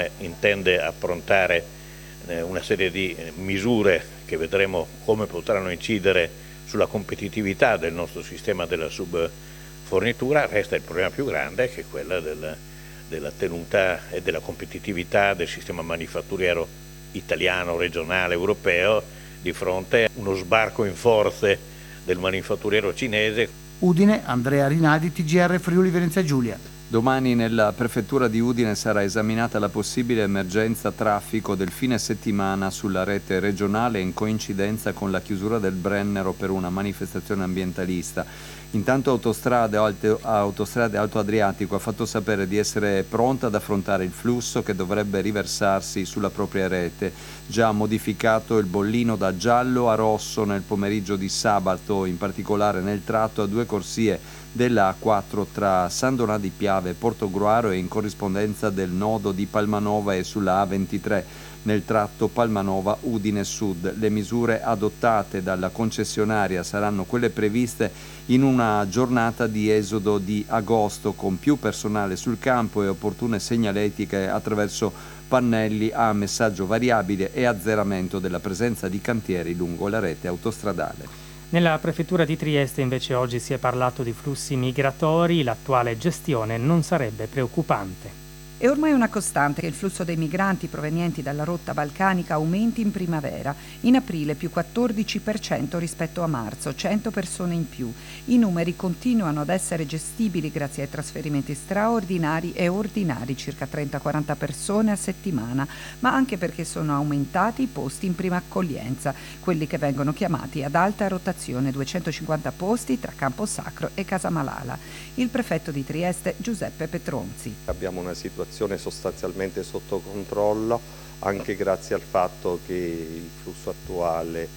Regione intende approntare una serie di misure che vedremo come potranno incidere sulla competitività del nostro sistema della subfornitura. Resta il problema più grande, che è quella della tenuta e della competitività del sistema manifatturiero italiano, regionale, europeo, di fronte a uno sbarco in forze del manifatturiero cinese. Udine, Andrea Rinaldi, TGR Friuli Venezia Giulia. Domani nella prefettura di Udine sarà esaminata la possibile emergenza traffico del fine settimana sulla rete regionale in coincidenza con la chiusura del Brennero per una manifestazione ambientalista. Intanto Autostrade Alto Adriatico ha fatto sapere di essere pronta ad affrontare il flusso che dovrebbe riversarsi sulla propria rete. Già modificato il bollino da giallo a rosso nel pomeriggio di sabato, in particolare nel tratto a 2 corsie della A4 tra San Donà di Piave e Portogruaro e in corrispondenza del nodo di Palmanova e sulla A23 nel tratto Palmanova-Udine Sud. Le misure adottate dalla concessionaria saranno quelle previste in una giornata di esodo di agosto, con più personale sul campo e opportune segnaletiche attraverso pannelli a messaggio variabile e azzeramento della presenza di cantieri lungo la rete autostradale. Nella prefettura di Trieste invece oggi si è parlato di flussi migratori, l'attuale gestione non sarebbe preoccupante. È ormai una costante che il flusso dei migranti provenienti dalla rotta balcanica aumenti in primavera. In aprile più 14% rispetto a marzo, 100 persone in più. I numeri continuano ad essere gestibili grazie ai trasferimenti straordinari e ordinari, circa 30-40 persone a settimana, ma anche perché sono aumentati i posti in prima accoglienza, quelli che vengono chiamati ad alta rotazione, 250 posti tra Camposacro e Casamalala. Il prefetto di Trieste, Giuseppe Petronzi. Abbiamo una situazione sostanzialmente sotto controllo, anche grazie al fatto che il flusso attuale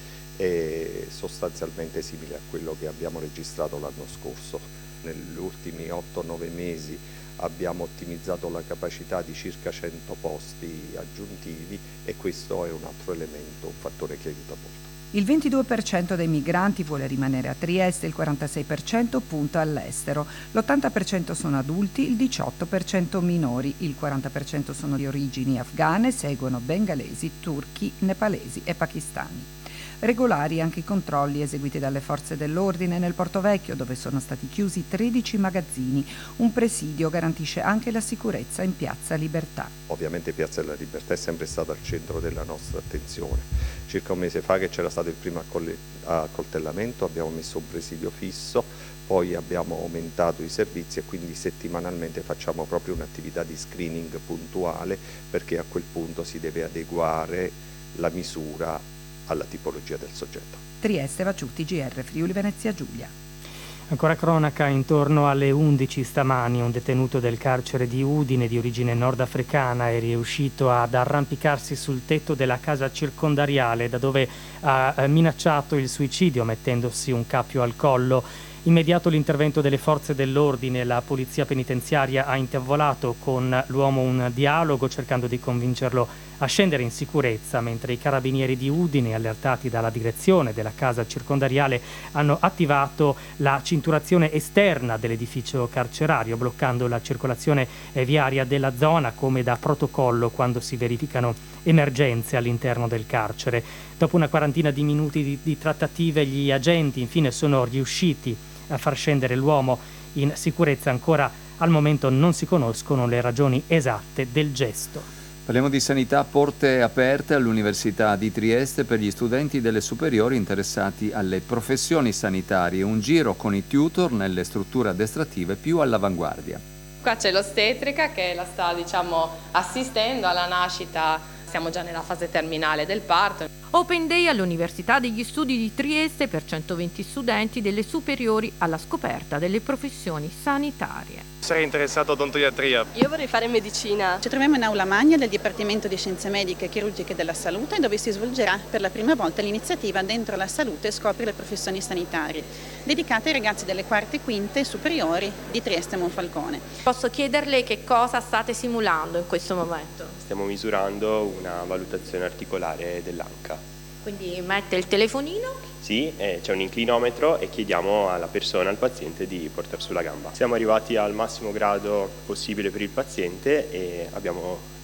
è sostanzialmente simile a quello che abbiamo registrato l'anno scorso. Negli ultimi 8-9 mesi abbiamo ottimizzato la capacità di circa 100 posti aggiuntivi e questo è un altro elemento, un fattore che aiuta molto. Il 22% dei migranti vuole rimanere a Trieste, il 46% punta all'estero, l'80% sono adulti, il 18% minori, il 40% sono di origini afghane, seguono bengalesi, turchi, nepalesi e pakistani. Regolari anche i controlli eseguiti dalle forze dell'ordine nel Porto Vecchio, dove sono stati chiusi 13 magazzini. Un presidio garantisce anche la sicurezza in Piazza Libertà. Ovviamente Piazza della Libertà è sempre stata al centro della nostra attenzione. Circa un mese fa che c'era stato il primo accoltellamento, abbiamo messo un presidio fisso, poi abbiamo aumentato i servizi e quindi settimanalmente facciamo proprio un'attività di screening puntuale, perché a quel punto si deve adeguare la misura alla tipologia del soggetto. Trieste, Vacciutti, GR Friuli Venezia Giulia. Ancora cronaca, intorno alle 11 stamani un detenuto del carcere di Udine di origine nordafricana è riuscito ad arrampicarsi sul tetto della casa circondariale, da dove ha minacciato il suicidio mettendosi un cappio al collo. Immediato l'intervento delle forze dell'ordine, la polizia penitenziaria ha intavolato con l'uomo un dialogo cercando di convincerlo a scendere in sicurezza, mentre i carabinieri di Udine, allertati dalla direzione della casa circondariale, hanno attivato la cinturazione esterna dell'edificio carcerario, bloccando la circolazione viaria della zona come da protocollo quando si verificano emergenze all'interno del carcere. Dopo una quarantina di minuti di trattative, gli agenti infine sono riusciti a far scendere l'uomo in sicurezza. Ancora al momento non si conoscono le ragioni esatte del gesto. Parliamo di sanità, porte aperte all'Università di Trieste per gli studenti delle superiori interessati alle professioni sanitarie. Un giro con i tutor nelle strutture addestrative più all'avanguardia. Qua c'è l'ostetrica che la sta, assistendo alla nascita. Siamo già nella fase terminale del parto. Open Day all'Università degli Studi di Trieste per 120 studenti delle superiori alla scoperta delle professioni sanitarie. Sarei interessato a odontoiatria. Io vorrei fare medicina. Ci troviamo in aula magna del Dipartimento di Scienze Mediche e Chirurgiche della Salute, dove si svolgerà per la prima volta l'iniziativa Dentro la Salute scopri le professioni sanitarie, dedicata ai ragazzi delle quarte e quinte superiori di Trieste e Monfalcone. Posso chiederle che cosa state simulando in questo momento? Stiamo misurando una valutazione articolare dell'anca. Quindi mette il telefonino? Sì, c'è un inclinometro e chiediamo alla persona, al paziente, di portare sulla gamba. Siamo arrivati al massimo grado possibile per il paziente e abbiamo